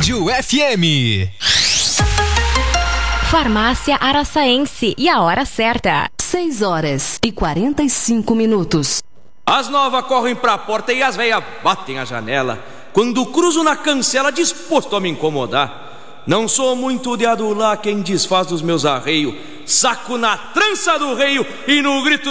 Rádio FM. Farmácia Araçaense e a hora certa. 6h45. As novas correm pra porta e as velhas batem a janela. Quando cruzo na cancela disposto a me incomodar. Não sou muito de adular quem desfaz dos meus arreios. Saco na trança do reio e no grito